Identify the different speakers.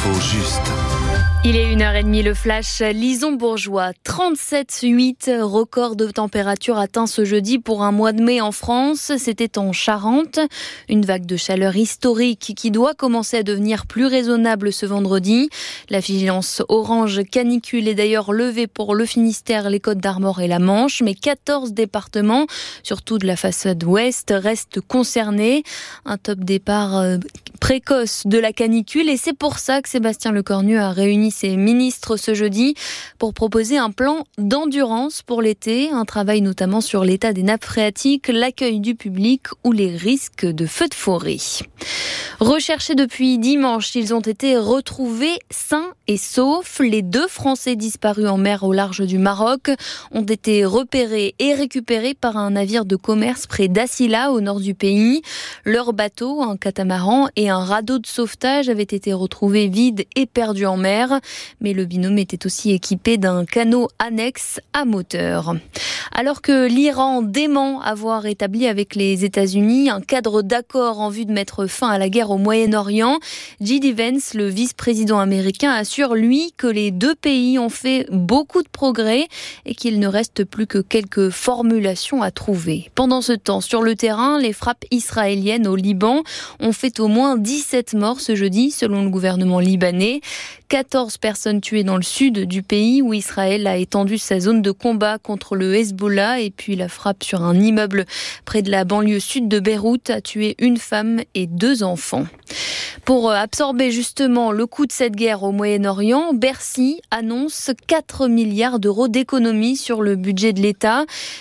Speaker 1: l'info juste.
Speaker 2: Il est 1h30, le flash. Lison-Bourgeois, 37,8, record de température atteint ce jeudi pour un mois de mai en France. C'était en Charente. Une vague de chaleur historique qui doit commencer à devenir plus raisonnable ce vendredi. La vigilance orange canicule est d'ailleurs levée pour le Finistère, les Côtes-d'Armor et la Manche. Mais 14 départements, surtout de la façade ouest, restent concernés. Un top départ précoce de la canicule et c'est pour ça que Sébastien Lecornu a réuni ses ministres ce jeudi pour proposer un plan d'endurance pour l'été, un travail notamment sur l'état des nappes phréatiques, l'accueil du public ou les risques de feux de forêt. Recherchés depuis dimanche, ils ont été retrouvés sains et saufs. Les 2 Français disparus en mer au large du Maroc ont été repérés et récupérés par un navire de commerce près d'Assila, au nord du pays. Leur bateau, un catamaran et un radeau de sauvetage avaient été retrouvés vides et perdus en mer. Mais le binôme était aussi équipé d'un canot annexe à moteur. Alors que l'Iran dément avoir établi avec les États-Unis un cadre d'accord en vue de mettre fin à la guerre au Moyen-Orient, J.D. Vance, le vice-président américain, assure lui que les 2 pays ont fait beaucoup de progrès et qu'il ne reste plus que quelques formulations à trouver. Pendant ce temps, sur le terrain, les frappes israéliennes au Liban ont fait au moins 17 morts ce jeudi, selon le gouvernement libanais. 14 personnes tuées dans le sud du pays où Israël a étendu sa zone de combat contre le Hezbollah, et puis la frappe sur un immeuble près de la banlieue sud de Beyrouth a tué une femme et 2 enfants. Pour absorber justement le coût de cette guerre au Moyen-Orient, Bercy annonce 4 milliards d'euros d'économies sur le budget de l'État.